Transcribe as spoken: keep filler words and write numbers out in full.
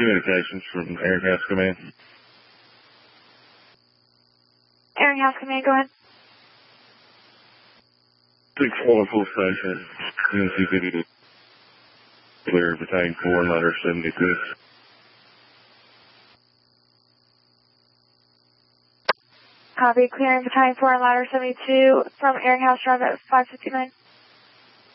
Communications from Aaron House Command. Aaron House Command, go ahead. six one full station. N C P clear Battalion four, ladder seventy-two. Copy, clearing Battalion four, ladder seventy-two from Aaron House Drive at five fifty-nine.